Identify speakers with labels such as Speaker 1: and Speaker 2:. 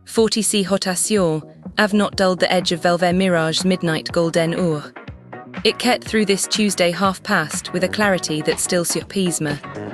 Speaker 1: 46 rotations have not dulled the edge of Velvet Mirage's midnight golden hour. It ket through this Tuesday half-past with a clarity that still surprise me.